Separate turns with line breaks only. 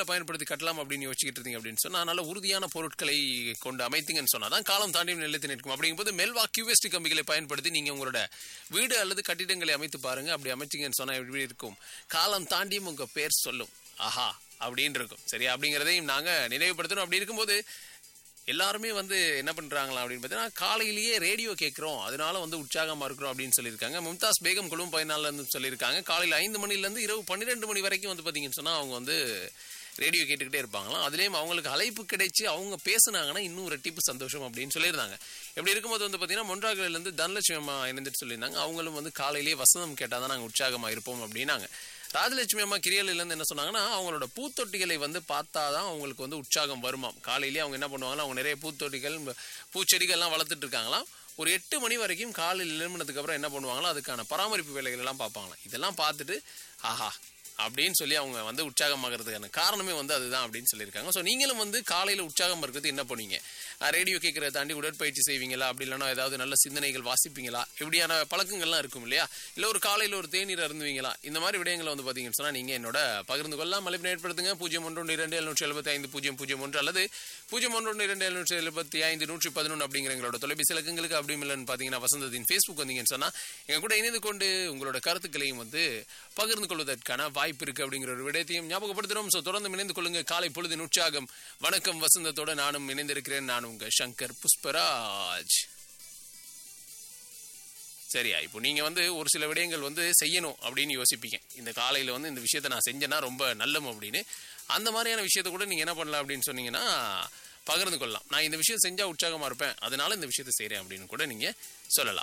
கம்பிகளை பயன்படுத்தி கட்டலாம் அப்படின்னு யோசிச்சுட்டு இருந்தீங்க அப்படின்னு சொன்னா நல்ல உறுதியான பொருட்களை கொண்டு அமைத்தீங்கன்னு சொன்னாதான் காலம் தாண்டி நிலைத்து நிற்கும். அப்படிங்கும்போது மெல்வா QST கம்பிகளை பயன்படுத்தி நீங்க உங்களோட வீடு அல்லது கட்டிடங்களை அமைத்து பாருங்க. அப்படி அமைச்சிங்கன்னு சொன்னா எப்படி இருக்கும், காலம் தாண்டியும் உங்க பேர் சொல்லும், ஆஹா அப்படின்னு இருக்கும். சரியா, அப்படிங்கிறதையும் நாங்க நினைவுபடுத்தணும். அப்படி இருக்கும்போது எல்லாருமே வந்து என்ன பண்றாங்களா அப்படின்னு பார்த்தீங்கன்னா காலையிலேயே ரேடியோ கேட்குறோம், அதனால வந்து உற்சாகமா இருக்கிறோம் அப்படின்னு சொல்லியிருக்காங்க. மும்தாஸ் பேகம் குழுவும் 14 இருந்து சொல்லியிருக்காங்க. காலையில் 5 மணிலேருந்து இரவு 12 மணி வரைக்கும் வந்து பார்த்தீங்கன்னு சொன்னா அவங்க வந்து ரேடியோ கேட்டுக்கிட்டே இருப்பாங்களாம். அதுலேயும் அவங்களுக்கு அழைப்பு கிடைச்சி அவங்க பேசுனாங்கன்னா இன்னும் ரெட்டிப்பு சந்தோஷம் அப்படின்னு சொல்லியிருந்தாங்க. இப்படி இருக்கும்போது வந்து பார்த்தீங்கன்னா மொன்றாகலேருந்து தனலட்சுமி அம்மா இணைந்துட்டு சொல்லியிருந்தாங்க. அவங்களும் வந்து காலையிலேயே வசந்தம் கேட்டால் தான் நாங்கள் உற்சாகமாக இருப்போம் அப்படின்னாங்க. ராஜலட்சுமி அம்மா கிரியலிலேருந்து என்ன சொன்னாங்கன்னா அவங்களோட பூத்தொட்டிகளை வந்து பார்த்தாதான் அவங்களுக்கு வந்து உற்சாகம் வருமாம். காலையிலேயே அவங்க என்ன பண்ணுவாங்கன்னா அவங்க நிறைய பூத்தொட்டிகள் பூச்செடிகள்லாம் வளர்த்துட்டு இருக்காங்களாம். ஒரு 8 மணி வரைக்கும் காலையில் எழும்பினதுக்கு அப்புறம் என்ன பண்ணுவாங்களோ அதுக்கான பராமரிப்பு வேலைகள் எல்லாம் பார்ப்பாங்களாம். இதெல்லாம் பார்த்துட்டு ஆஹா அப்படின்னு சொல்லி அவங்க வந்து உற்சாகமாகிறதுக்கான காரணமே வந்து அதுதான் அப்படின்னு சொல்லியிருக்காங்க. ஸோ நீங்களும் வந்து காலையில் உற்சாகம் இருக்கிறது என்ன பண்ணுவீங்க? ரேடியோ கேட்கறத தாண்டி உடற்பயிற்சி செய்வீங்களா, அப்படி இல்லைன்னா ஏதாவது நல்ல சிந்தனைகள் வாசிப்பீங்களா, இப்படியான பழக்கங்கள்லாம் இருக்கும் இல்லையா? இல்லை ஒரு காலையில் ஒரு தேநீர் அருந்துவீங்களா? இந்த மாதிரி விடயங்களை வந்து பார்த்தீங்கன்னு சொன்னால் நீங்கள் என்னோட பகிர்ந்து கொள்ளலாம். அழைப்பு ஏற்படுத்துங்க 0112277501 அல்லது 0112277511 அப்படிங்கிற எங்களோட தொலைபேசி இலக்கங்களுக்கு. அப்படி இல்லைன்னு பார்த்தீங்கன்னா வசந்தத்தின் ஃபேஸ்புக் வந்தீங்கன்னு சொன்னால் எங்க கூட இணைந்து கொண்டு உங்களோட கருத்துக்களையும் வந்து பகிர்ந்து கொள்வதற்கான வாய்ப்பு இருக்கு அப்படிங்கிற ஒரு விடயத்தையும் ஞாபகப்படுத்துறோம். ஸோ தொடர்ந்து இணைந்து கொள்ளுங்க. காலை பொழுதின் உற்சாகம் வணக்கம் வசந்தத்தோட நானும் இணைந்திருக்கிறேன். நான் உங்க சங்கர் புஷ்பராஜ். சரியா, இப்போ நீங்க வந்து ஒரு சில விடயங்கள் வந்து செய்யணும் அப்படின்னு யோசிப்பீங்க. இந்த காலையில வந்து இந்த விஷயத்த நான் செஞ்சேன்னா ரொம்ப நல்லம் அப்படின்னு. அந்த மாதிரியான விஷயத்த கூட நீங்க என்ன பண்ணலாம் அப்படின்னு சொன்னீங்கன்னா பகிர்ந்து கொள்ளலாம். நான் இந்த விஷயம் செஞ்சா உற்சாகமா இருப்பேன், அதனால இந்த விஷயத்த செய்யறேன் அப்படின்னு கூட நீங்க சொல்லலாம்.